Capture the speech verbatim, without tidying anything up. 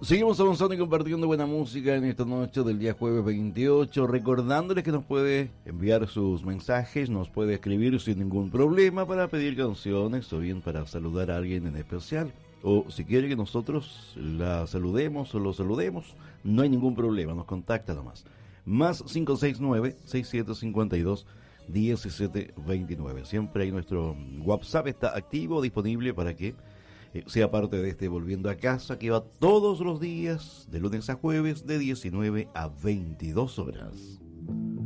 Seguimos avanzando y compartiendo buena música en esta noche del día jueves veintiocho, recordándoles que nos puede enviar sus mensajes, nos puede escribir sin ningún problema para pedir canciones o bien para saludar a alguien en especial. O si quiere que nosotros la saludemos o lo saludemos, no hay ningún problema, nos contacta nomás. Más cinco seis nueve, seis siete cinco dos, uno siete dos nueve. Siempre hay nuestro WhatsApp, está activo, disponible para que eh, sea parte de este Volviendo a Casa, que va todos los días, de lunes a jueves, de diecinueve a veintidós horas.